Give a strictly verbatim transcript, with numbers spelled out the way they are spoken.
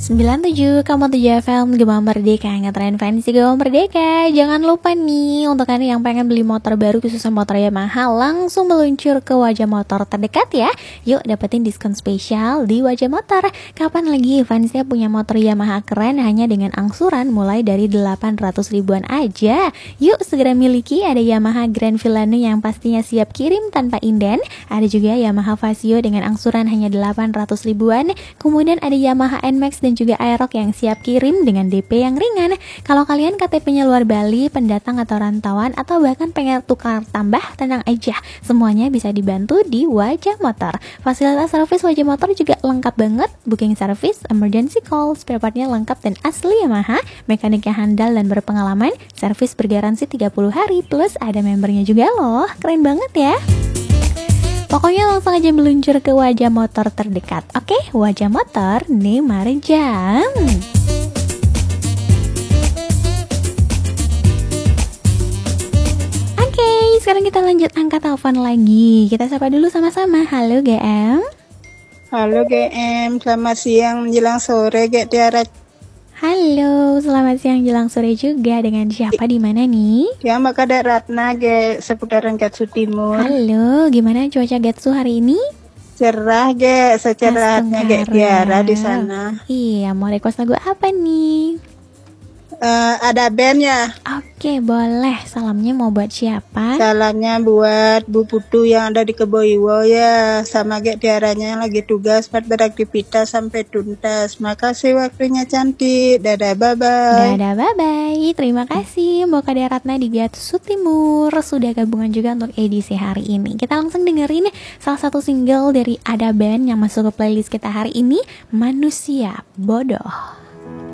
sembilan tujuh koma tujuh F M Gema Merdeka, ngetren fancy Gema Merdeka. Jangan lupa nih, untuk Anda yang pengen beli motor baru khususnya motor Yamaha, langsung meluncur ke Wajah Motor terdekat ya. Yuk dapetin diskon spesial di Wajah Motor. Kapan lagi fansnya punya motor Yamaha keren hanya dengan angsuran mulai dari delapan ratus ribuan aja. Yuk segera miliki. Ada Yamaha Grand Villano yang pastinya siap kirim tanpa inden. Ada juga Yamaha Vasio dengan angsuran hanya delapan ratus ribuan. Kemudian ada Yamaha N-Max dan juga Aerox yang siap kirim dengan D P yang ringan. Kalau kalian K T P-nya luar Bali, pendatang atau rantauan, atau bahkan pengen tukar tambah, tenang aja, semuanya bisa dibantu di Wajah Motor. Fasilitas servis Wajah Motor juga lengkap banget. Booking service, emergency call, spare partnya lengkap dan asli Yamaha, mekaniknya handal dan berpengalaman, servis bergaransi tiga puluh hari, plus ada membernya juga loh. Keren banget ya. Pokoknya langsung aja meluncur ke Wajah Motor terdekat. Oke, Wajah Motor Nimarjam. Oke, sekarang kita lanjut angkat telepon lagi. Kita sapa dulu sama-sama. Halo G M. Halo G M, selamat siang menjelang sore G Tiara. Halo, selamat siang jelang sore juga. Dengan siapa di mana nih? Ya, maka ada Ratna G seputaran Gatsu Timur. Halo, gimana cuaca Gatsu hari ini? Cerah G, secerahnya G Tiara di sana. Iya, mau request lagu apa nih? Uh, ada bandnya. Oke, boleh. Salamnya mau buat siapa? Salamnya buat Bu Putu yang ada di Keboiwo ya, sama G Tiaranya yang lagi tugas buat beraktivitas sampai tuntas. Makasih waktunya cantik. Dadah, bye-bye. Dadah, bye-bye. Terima kasih Mbak Kade Ratna di Gatsu Timur sudah gabungan juga untuk edisi hari ini. Kita langsung dengerin salah satu single dari Ada Band yang masuk ke playlist kita hari ini, Manusia Bodoh.